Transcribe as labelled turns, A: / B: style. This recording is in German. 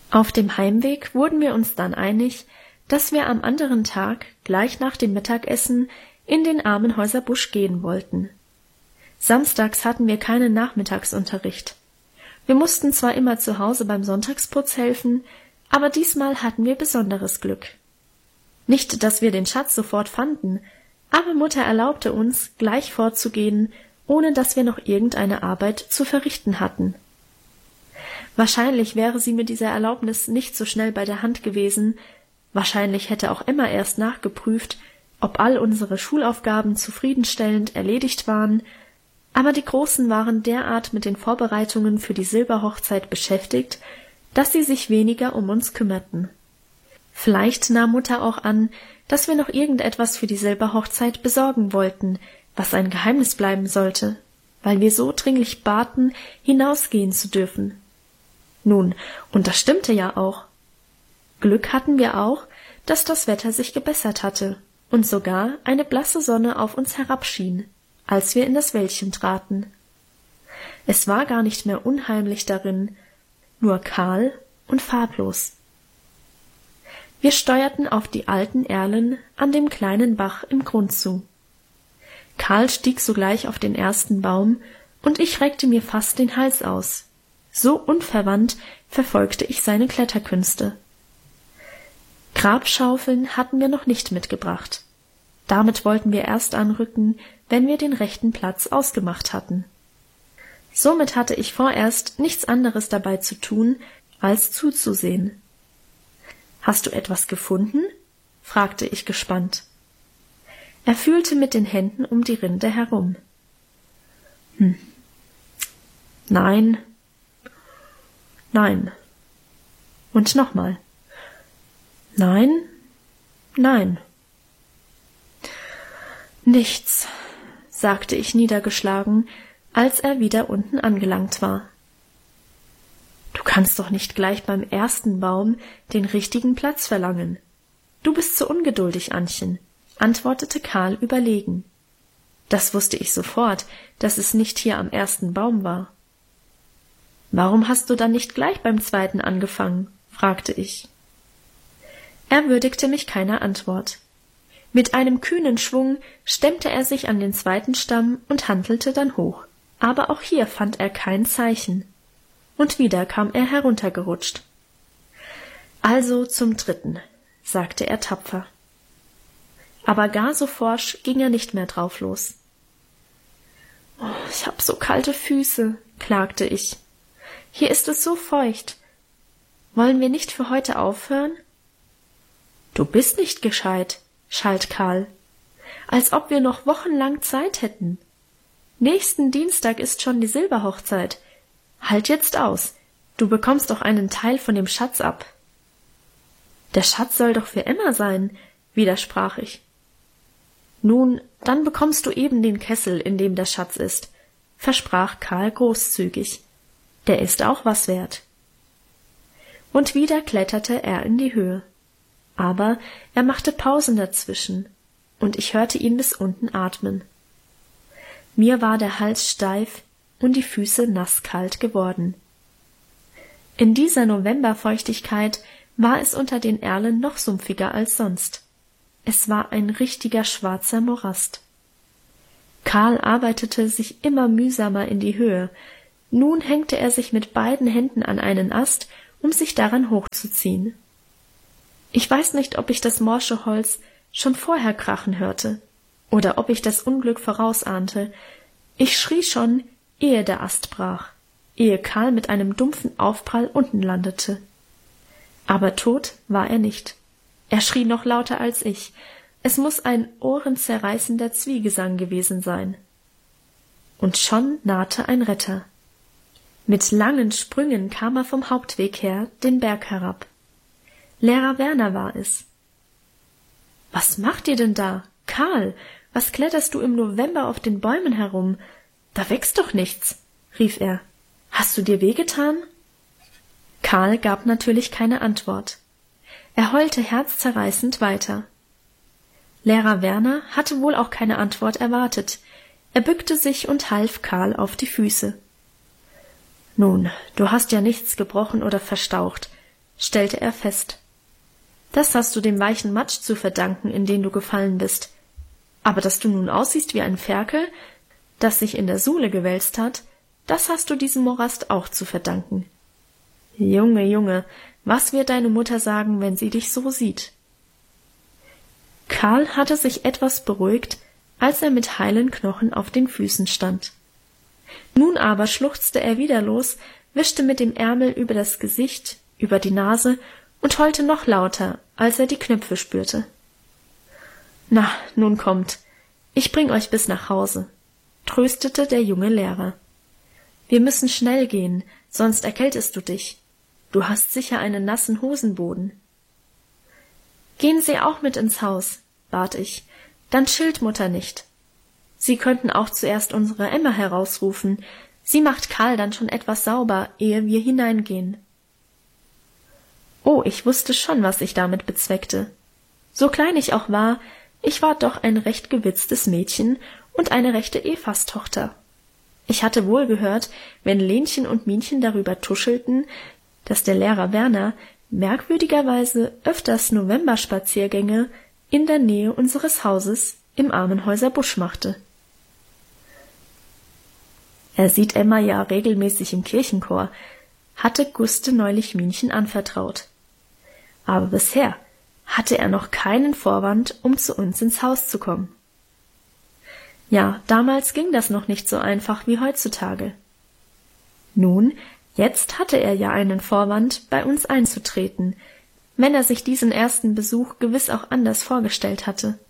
A: Auf dem Heimweg wurden wir uns dann einig, dass wir am anderen Tag, gleich nach dem Mittagessen, in den Armenhäuser Busch gehen wollten. Samstags hatten wir keinen Nachmittagsunterricht. Wir mussten zwar immer zu Hause beim Sonntagsputz helfen, aber diesmal hatten wir besonderes Glück. Nicht, dass wir den Schatz sofort fanden, aber Mutter erlaubte uns, gleich fortzugehen, ohne dass wir noch irgendeine Arbeit zu verrichten hatten. Wahrscheinlich wäre sie mit dieser Erlaubnis nicht so schnell bei der Hand gewesen, wahrscheinlich hätte auch Emma erst nachgeprüft, ob all unsere Schulaufgaben zufriedenstellend erledigt waren, aber die Großen waren derart mit den Vorbereitungen für die Silberhochzeit beschäftigt, dass sie sich weniger um uns kümmerten. Vielleicht nahm Mutter auch an, dass wir noch irgendetwas für die Silberhochzeit besorgen wollten, was ein Geheimnis bleiben sollte, weil wir so dringlich baten, hinausgehen zu dürfen. Nun, und das stimmte ja auch. Glück hatten wir auch, dass das Wetter sich gebessert hatte und sogar eine blasse Sonne auf uns herabschien, als wir in das Wäldchen traten. Es war gar nicht mehr unheimlich darin, nur kahl und farblos. Wir steuerten auf die alten Erlen an dem kleinen Bach im Grund zu. Karl stieg sogleich auf den ersten Baum, und ich reckte mir fast den Hals aus. So unverwandt verfolgte ich seine Kletterkünste. Grabschaufeln hatten wir noch nicht mitgebracht. Damit wollten wir erst anrücken, wenn wir den rechten Platz ausgemacht hatten. Somit hatte ich vorerst nichts anderes dabei zu tun, als zuzusehen. »Hast du etwas gefunden?« fragte ich gespannt. Er fühlte mit den Händen um die Rinde herum. Nein. Nein. Und nochmal. Nein. Nein. Nichts, sagte ich niedergeschlagen, als er wieder unten angelangt war. Du kannst doch nicht gleich beim ersten Baum den richtigen Platz verlangen. Du bist zu ungeduldig, Annchen, antwortete Karl überlegen. Das wusste ich sofort, dass es nicht hier am ersten Baum war. Warum hast du dann nicht gleich beim zweiten angefangen? Fragte ich. Er würdigte mich keiner Antwort. Mit einem kühnen Schwung stemmte er sich an den zweiten Stamm und hantelte dann hoch, aber auch hier fand er kein Zeichen. Und wieder kam er heruntergerutscht. Also zum dritten, sagte er tapfer. Aber gar so forsch ging er nicht mehr drauf los. Oh, ich hab so kalte Füße, klagte ich. Hier ist es so feucht. Wollen wir nicht für heute aufhören? Du bist nicht gescheit, schalt Karl. Als ob wir noch wochenlang Zeit hätten. Nächsten Dienstag ist schon die Silberhochzeit. Halt jetzt aus. Du bekommst doch einen Teil von dem Schatz ab. Der Schatz soll doch für Emma sein, widersprach ich. Nun, dann bekommst du eben den Kessel, in dem der Schatz ist, versprach Karl großzügig. Der ist auch was wert. Und wieder kletterte er in die Höhe. Aber er machte Pausen dazwischen, und ich hörte ihn bis unten atmen. Mir war der Hals steif und die Füße nasskalt geworden. In dieser Novemberfeuchtigkeit war es unter den Erlen noch sumpfiger als sonst. Es war ein richtiger schwarzer Morast. Karl arbeitete sich immer mühsamer in die Höhe. Nun hängte er sich mit beiden Händen an einen Ast, um sich daran hochzuziehen. Ich weiß nicht, ob ich das morsche Holz schon vorher krachen hörte, oder ob ich das Unglück vorausahnte. Ich schrie schon, ehe der Ast brach, ehe Karl mit einem dumpfen Aufprall unten landete. Aber tot war er nicht. Er schrie noch lauter als ich. Es muß ein ohrenzerreißender Zwiegesang gewesen sein. Und schon nahte ein Retter. Mit langen Sprüngen kam er vom Hauptweg her den Berg herab. Lehrer Werner war es. »Was macht ihr denn da? Karl, was kletterst du im November auf den Bäumen herum? Da wächst doch nichts«, rief er. »Hast du dir wehgetan?« Karl gab natürlich keine Antwort. Er heulte herzzerreißend weiter. Lehrer Werner hatte wohl auch keine Antwort erwartet. Er bückte sich und half Karl auf die Füße. »Nun, du hast ja nichts gebrochen oder verstaucht. stellte er fest. Das hast du dem weichen Matsch zu verdanken, in den du gefallen bist. Aber dass du nun aussiehst wie ein Ferkel, das sich in der Sule gewälzt hat, das hast du diesem Morast auch zu verdanken. Junge, Junge, was wird deine Mutter sagen, wenn sie dich so sieht? Karl hatte sich etwas beruhigt, als er mit heilen Knochen auf den Füßen stand. Nun aber schluchzte er wieder los, wischte mit dem Ärmel über das Gesicht, über die Nase und heulte noch lauter, als er die Knöpfe spürte. »Na, nun kommt, ich bring euch bis nach Hause«, tröstete der junge Lehrer. »Wir müssen schnell gehen, sonst erkältest du dich. Du hast sicher einen nassen Hosenboden.« »Gehen Sie auch mit ins Haus«, bat ich, »dann schilt Mutter nicht. Sie könnten auch zuerst unsere Emma herausrufen. Sie macht Karl dann schon etwas sauber, ehe wir hineingehen.« Oh, ich wusste schon, was ich damit bezweckte. So klein ich auch war, ich war doch ein recht gewitztes Mädchen und eine rechte Evastochter. Ich hatte wohl gehört, wenn Lenchen und Minchen darüber tuschelten, dass der Lehrer Werner merkwürdigerweise öfters Novemberspaziergänge in der Nähe unseres Hauses im Armenhäuser Busch machte. Er sieht Emma ja regelmäßig im Kirchenchor, hatte Guste neulich Minchen anvertraut. Aber bisher hatte er noch keinen Vorwand, um zu uns ins Haus zu kommen. Ja, damals ging das noch nicht so einfach wie heutzutage. Nun, jetzt hatte er ja einen Vorwand, bei uns einzutreten, wenn er sich diesen ersten Besuch gewiss auch anders vorgestellt hatte.